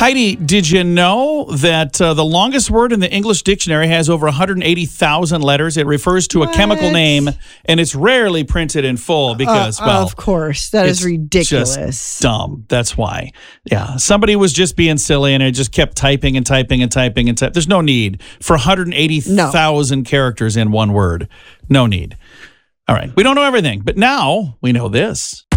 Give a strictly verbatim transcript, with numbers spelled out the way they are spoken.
Heidi, did you know that uh, the longest word in the English dictionary has over one hundred eighty thousand letters? It refers to What? a chemical name, and it's rarely printed in full because, uh, well... Of course. That is ridiculous. Just dumb. That's why. Yeah. Somebody was just being silly, and it just kept typing and typing and typing and typing. There's no need for one hundred eighty thousand no. characters in one word. No need. All right. We don't know everything, but now we know this.